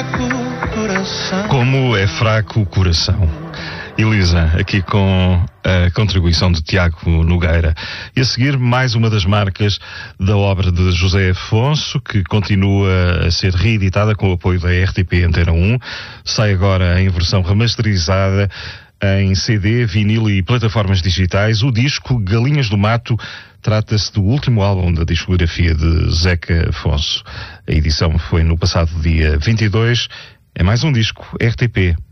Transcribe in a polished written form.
Como é fraco o coração. Elisa, aqui com a contribuição de Tiago Nogueira. E a seguir, mais uma das marcas da obra de José Afonso, que continua a ser reeditada com o apoio da RTP Antena 1. Sai agora em versão remasterizada em CD, vinil e plataformas digitais. O disco Galinhas do Mato trata-se do último álbum da discografia de Zeca Afonso. A edição foi no passado dia 22. É mais um disco RTP.